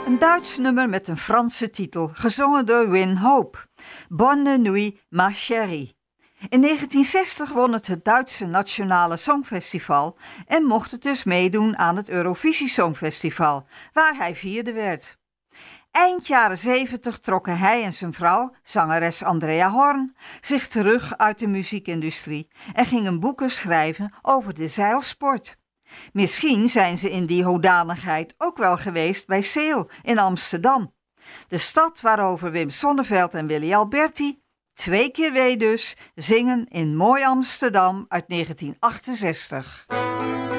Een Duits nummer met een Franse titel, gezongen door Win Hope. Bonne nuit, ma chérie. In 1960 won het Duitse Nationale Songfestival en mocht het dus meedoen aan het Eurovisie Songfestival, waar hij vierde werd. Eind jaren 70 trokken hij en zijn vrouw, zangeres Andrea Horn, zich terug uit de muziekindustrie en gingen boeken schrijven over de zeilsport. Misschien zijn ze in die hoedanigheid ook wel geweest bij Sail in Amsterdam. De stad waarover Wim Sonneveld en Willy Alberti, 2 keer wee dus, zingen in Mooi Amsterdam uit 1968.